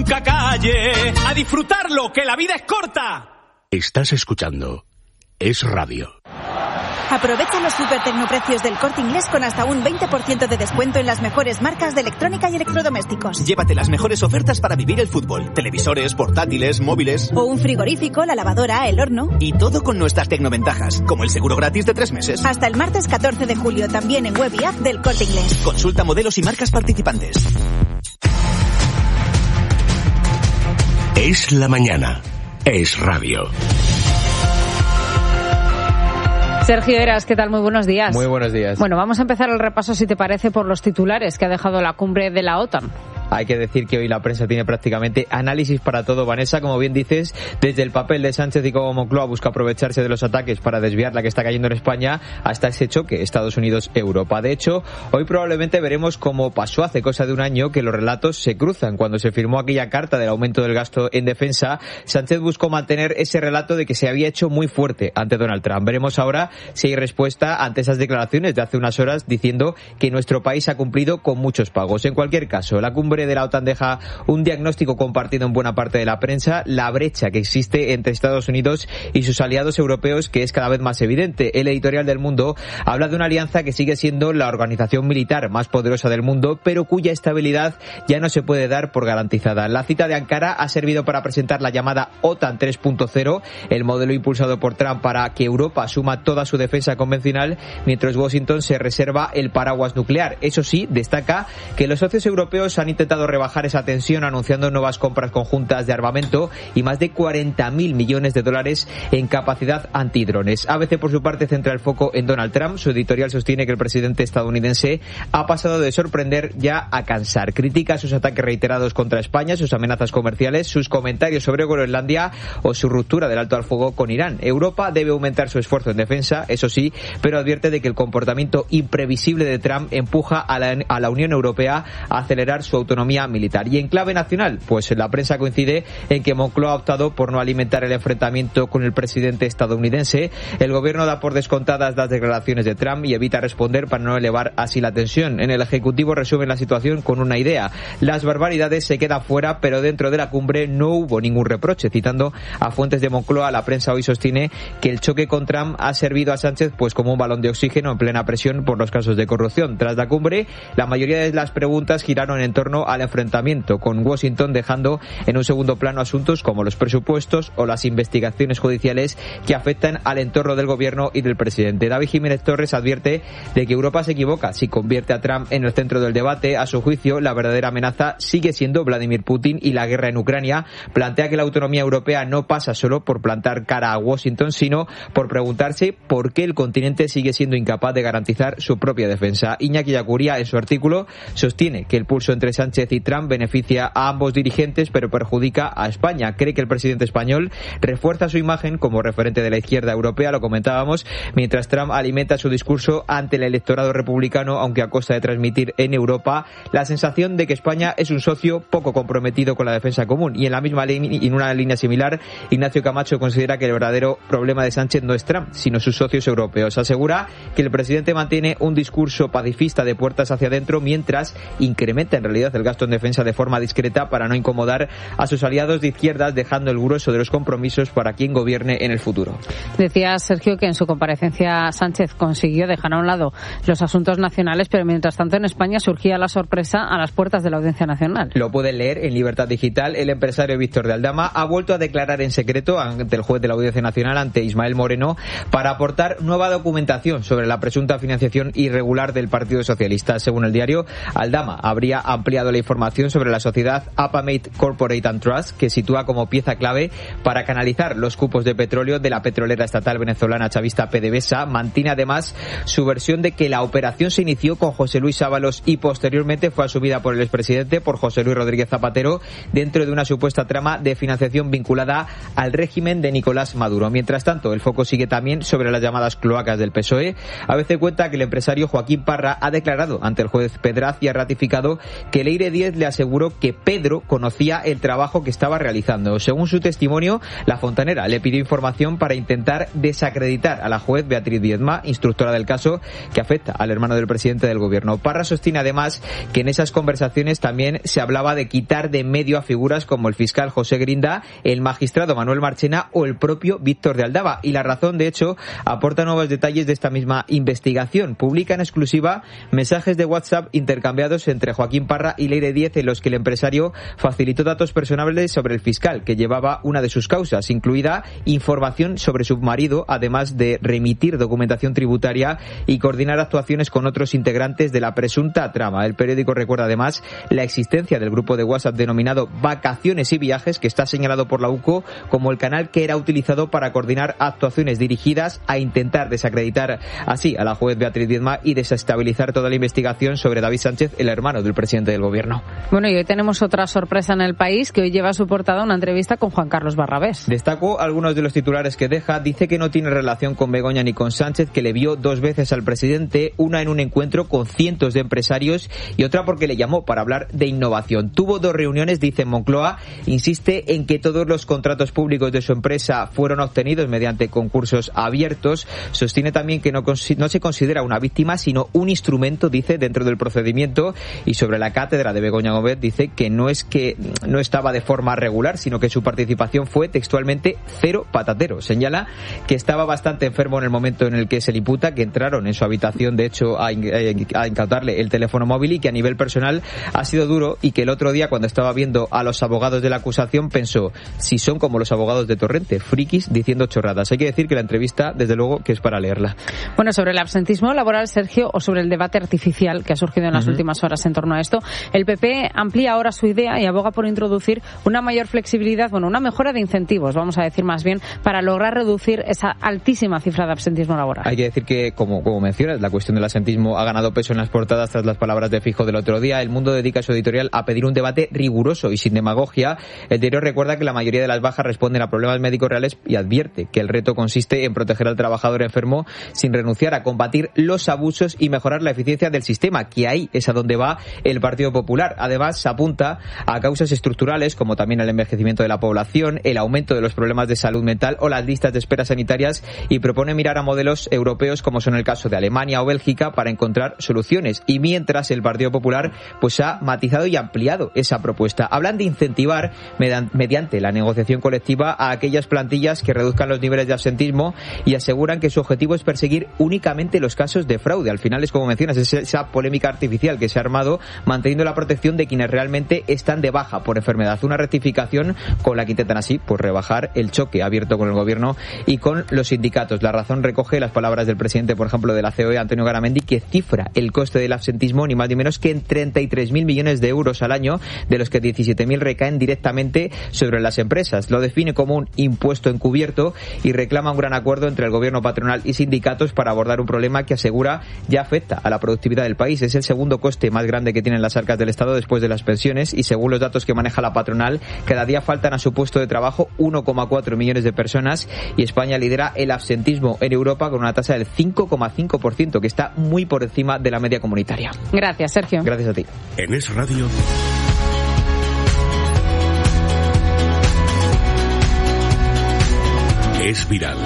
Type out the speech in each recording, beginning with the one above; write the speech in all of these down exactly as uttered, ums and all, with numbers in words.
nunca calle. A disfrutarlo, que la vida es corta. Estás escuchando Es Radio. Aprovecha los super tecnoprecios del Corte Inglés con hasta un veinte por ciento de descuento en las mejores marcas de electrónica y electrodomésticos. Llévate las mejores ofertas para vivir el fútbol. Televisores, portátiles, móviles. O un frigorífico, la lavadora, el horno. Y todo con nuestras tecnoventajas, como el seguro gratis de tres meses. Hasta el martes catorce de julio, también en web y app del Corte Inglés. Consulta modelos y marcas participantes. Es la mañana. Es Radio. Sergio Eras, ¿qué tal? Muy buenos días. Muy buenos días. Bueno, vamos a empezar el repaso, si te parece, por los titulares que ha dejado la cumbre de la OTAN. Hay que decir que hoy la prensa tiene prácticamente análisis para todo, Vanessa, como bien dices, desde el papel de Sánchez y cómo Moncloa busca aprovecharse de los ataques para desviar la que está cayendo en España, hasta ese choque Estados Unidos-Europa. De hecho, hoy probablemente veremos cómo pasó hace cosa de un año que los relatos se cruzan. Cuando se firmó aquella carta del aumento del gasto en defensa, Sánchez buscó mantener ese relato de que se había hecho muy fuerte ante Donald Trump. Veremos ahora si hay respuesta ante esas declaraciones de hace unas horas diciendo que nuestro país ha cumplido con muchos pagos. En cualquier caso, la cumbre de la OTAN deja un diagnóstico compartido en buena parte de la prensa, la brecha que existe entre Estados Unidos y sus aliados europeos, que es cada vez más evidente. El editorial del Mundo habla de una alianza que sigue siendo la organización militar más poderosa del mundo, pero cuya estabilidad ya no se puede dar por garantizada. La cita de Ankara ha servido para presentar la llamada OTAN tres punto cero, el modelo impulsado por Trump para que Europa asuma toda su defensa convencional, mientras Washington se reserva el paraguas nuclear. Eso sí, destaca que los socios europeos han intentado rebajar esa tensión anunciando nuevas compras conjuntas de armamento y más de cuarenta mil millones de dólares en capacidad antidrones. A B C, por su parte, centra el foco en Donald Trump. Su editorial sostiene que el presidente estadounidense ha pasado de sorprender ya a cansar. Critica sus ataques reiterados contra España, sus amenazas comerciales, sus comentarios sobre Groenlandia o su ruptura del alto al fuego con Irán. Europa debe aumentar su esfuerzo en defensa, eso sí, pero advierte de que el comportamiento imprevisible de Trump empuja a la, a la Unión Europea a acelerar su autonomía militar. Y en clave nacional, pues la prensa coincide en que Moncloa ha optado por no alimentar el enfrentamiento con el presidente estadounidense. El gobierno da por descontadas las declaraciones de Trump y evita responder para no elevar así la tensión. En el Ejecutivo resumen la situación con una idea: las barbaridades se quedan fuera, pero dentro de la cumbre no hubo ningún reproche. Citando a fuentes de Moncloa, la prensa hoy sostiene que el choque con Trump ha servido a Sánchez pues como un balón de oxígeno en plena presión por los casos de corrupción. Tras la cumbre, la mayoría de las preguntas giraron en torno al enfrentamiento con Washington, dejando en un segundo plano asuntos como los presupuestos o las investigaciones judiciales que afectan al entorno del gobierno y del presidente. David Jiménez Torres advierte de que Europa se equivoca si convierte a Trump en el centro del debate. A su juicio, la verdadera amenaza sigue siendo Vladimir Putin y la guerra en Ucrania. Plantea que la autonomía europea no pasa solo por plantar cara a Washington, sino por preguntarse por qué el continente sigue siendo incapaz de garantizar su propia defensa. Iñaki Yacuría, en su artículo, sostiene que el pulso entre Sánchez y Trump beneficia a ambos dirigentes, pero perjudica a España. Cree que el presidente español refuerza su imagen como referente de la izquierda europea, lo comentábamos, mientras Trump alimenta su discurso ante el electorado republicano, aunque a costa de transmitir en Europa la sensación de que España es un socio poco comprometido con la defensa común. Y en la misma línea, en una línea similar, Ignacio Camacho considera que el verdadero problema de Sánchez no es Trump, sino sus socios europeos. Asegura que el presidente mantiene un discurso pacifista de puertas hacia adentro, mientras incrementa en realidad el gasto en defensa de forma discreta para no incomodar a sus aliados de izquierdas, dejando el grueso de los compromisos para quien gobierne en el futuro. Decía Sergio que en su comparecencia Sánchez consiguió dejar a un lado los asuntos nacionales, pero mientras tanto en España surgía la sorpresa a las puertas de la Audiencia Nacional. Lo pueden leer en Libertad Digital. El empresario Víctor de Aldama ha vuelto a declarar en secreto ante el juez de la Audiencia Nacional, ante Ismael Moreno, para aportar nueva documentación sobre la presunta financiación irregular del Partido Socialista. Según el diario, Aldama habría ampliado la información sobre la sociedad Apamate Corporate and Trust, que sitúa como pieza clave para canalizar los cupos de petróleo de la petrolera estatal venezolana chavista PDVSA. Mantiene además su versión de que la operación se inició con José Luis Ábalos y posteriormente fue asumida por el expresidente, por José Luis Rodríguez Zapatero, dentro de una supuesta trama de financiación vinculada al régimen de Nicolás Maduro. Mientras tanto, el foco sigue también sobre las llamadas cloacas del P S O E. A veces cuenta que el empresario Joaquín Parra ha declarado ante el juez Pedraz y ha ratificado que ley Leire Díez le aseguró que Pedro conocía el trabajo que estaba realizando. Según su testimonio, la fontanera le pidió información para intentar desacreditar a la juez Beatriz Viedma, instructora del caso que afecta al hermano del presidente del gobierno. Parra sostiene además que en esas conversaciones también se hablaba de quitar de en medio a figuras como el fiscal José Grinda, el magistrado Manuel Marchena o el propio Víctor de Aldaba. Y La Razón, de hecho, aporta nuevos detalles de esta misma investigación. Publica en exclusiva mensajes de WhatsApp intercambiados entre Joaquín Parra y Leire Díez, en los que el empresario facilitó datos personales sobre el fiscal que llevaba una de sus causas, incluida información sobre su marido, además de remitir documentación tributaria y coordinar actuaciones con otros integrantes de la presunta trama. El periódico recuerda además la existencia del grupo de WhatsApp denominado Vacaciones y Viajes, que está señalado por la U C O como el canal que era utilizado para coordinar actuaciones dirigidas a intentar desacreditar así a la juez Beatriz Viedma y desestabilizar toda la investigación sobre David Sánchez, el hermano del presidente del gobierno. Bueno, y hoy tenemos otra sorpresa en El País, que hoy lleva a su portada una entrevista con Juan Carlos Barrabés. Destacó algunos de los titulares que deja. Dice que no tiene relación con Begoña ni con Sánchez, que le vio dos veces al presidente, una en un encuentro con cientos de empresarios y otra porque le llamó para hablar de innovación. Tuvo dos reuniones, dice Moncloa, insiste en que todos los contratos públicos de su empresa fueron obtenidos mediante concursos abiertos. Sostiene también que no, no se considera una víctima, sino un instrumento, dice, dentro del procedimiento. Y sobre la cátedra de Begoña Gómez, dice que no es que no estaba de forma regular, sino que su participación fue textualmente cero patatero. Señala que estaba bastante enfermo en el momento en el que se le imputa, que entraron en su habitación, de hecho, a, a incautarle el teléfono móvil, y que a nivel personal ha sido duro, y que el otro día, cuando estaba viendo a los abogados de la acusación, pensó, si son como los abogados de Torrente, frikis diciendo chorradas. Hay que decir que la entrevista, desde luego, que es para leerla. Bueno, sobre el absentismo laboral, Sergio, o sobre el debate artificial que ha surgido en las uh-huh. últimas horas en torno a esto, el P P amplía ahora su idea y aboga por introducir una mayor flexibilidad, bueno, una mejora de incentivos, vamos a decir más bien, para lograr reducir esa altísima cifra de absentismo laboral. Hay que decir que, como, como mencionas, la cuestión del absentismo ha ganado peso en las portadas tras las palabras de Feijóo del otro día. El Mundo dedica su editorial a pedir un debate riguroso y sin demagogia. El diario recuerda que la mayoría de las bajas responden a problemas médicos reales y advierte que el reto consiste en proteger al trabajador enfermo sin renunciar a combatir los abusos y mejorar la eficiencia del sistema, que ahí es a donde va el Partido Popular. Además, se apunta a causas estructurales como también el envejecimiento de la población, el aumento de los problemas de salud mental o las listas de espera sanitarias, y propone mirar a modelos europeos como son el caso de Alemania o Bélgica para encontrar soluciones. Y mientras, el Partido Popular pues ha matizado y ampliado esa propuesta. Hablan de incentivar mediante la negociación colectiva a aquellas plantillas que reduzcan los niveles de absentismo, y aseguran que su objetivo es perseguir únicamente los casos de fraude. Al final es, como mencionas, es esa polémica artificial que se ha armado, manteniendo la protección de quienes realmente están de baja por enfermedad. Una rectificación con la que intentan así pues rebajar el choque abierto con el gobierno y con los sindicatos. La Razón recoge las palabras del presidente, por ejemplo, de la C O E, Antonio Garamendi, que cifra el coste del absentismo ni más ni menos que en treinta y tres mil millones de euros al año, de los que diecisiete mil recaen directamente sobre las empresas. Lo define como un impuesto encubierto y reclama un gran acuerdo entre el gobierno, patronal y sindicatos para abordar un problema que, asegura, ya afecta a la productividad del país. Es el segundo coste más grande que tienen las arcas del Estado después de las pensiones, y según los datos que maneja la patronal, cada día faltan a su puesto de trabajo uno coma cuatro millones de personas, y España lidera el absentismo en Europa con una tasa del cinco coma cinco por ciento, que está muy por encima de la media comunitaria. Gracias, Sergio. Gracias a ti. En Es Radio. Es viral.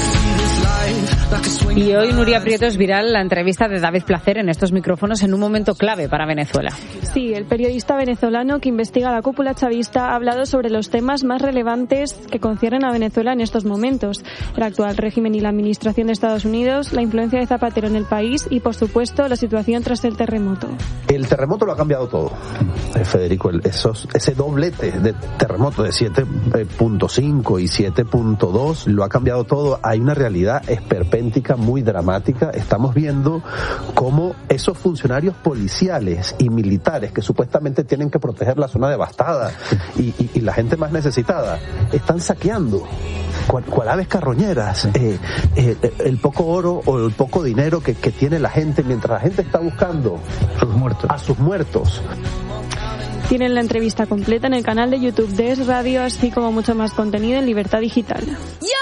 Y hoy, Nuria Prieto, es viral la entrevista de David Placer en estos micrófonos en un momento clave para Venezuela. Sí, el periodista venezolano que investiga la cúpula chavista ha hablado sobre los temas más relevantes que conciernen a Venezuela en estos momentos: el actual régimen y la administración de Estados Unidos, la influencia de Zapatero en el país y, por supuesto, la situación tras el terremoto. El terremoto lo ha cambiado todo, Federico. Esos, ese doblete de terremoto de siete punto cinco y siete punto dos lo ha cambiado todo. Hay una realidad esperpéntica muy dramática. Estamos viendo cómo esos funcionarios policiales y militares que supuestamente tienen que proteger la zona devastada y, y, y la gente más necesitada están saqueando cual, cual aves carroñeras eh, eh, el poco oro o el poco dinero que, que tiene la gente, mientras la gente está buscando sus muertos. a sus muertos. Tienen la entrevista completa en el canal de YouTube de Es Radio, así como mucho más contenido en Libertad Digital.